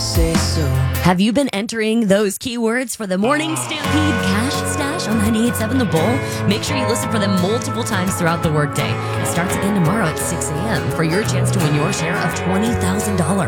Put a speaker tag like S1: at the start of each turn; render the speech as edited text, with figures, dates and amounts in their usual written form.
S1: say so.
S2: Have you been entering those keywords for the Morning Stampede Cash Stash on 98.7 The Bull? Make sure you listen for them multiple times throughout the workday. It starts again tomorrow at 6 a.m. for your chance to win your share of $20,000.